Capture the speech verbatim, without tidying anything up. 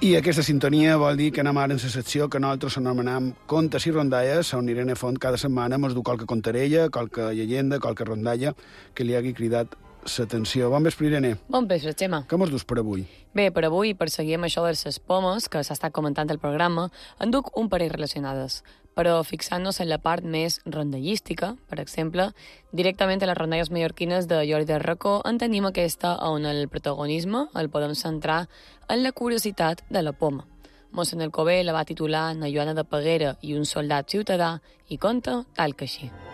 I aquesta sintonia vol dir que anem ara en la secció que nosaltres anomenem Contes i Rondalles, on Irene Font cada setmana mos du qualque contarella, qualque llegenda, qualque rondalla que li hagi cridat l'atenció. Bon vespre, Irene. Bon vespre, Xema. Què mos dus per avui? Bé, per avui, per seguir amb això de les pomes, que s'ha estat comentant al programa, en duc un parell relacionades. Però fixant-nos en la part més rondallística, per exemple, directament a les rondalles mallorquines de Jordi de Racó en tenim aquesta on el protagonisme el podem centrar en la curiositat de la poma. Mossèn Alcover la va titular Na Joana de Peguera i un soldat ciutadà i conta tal que així.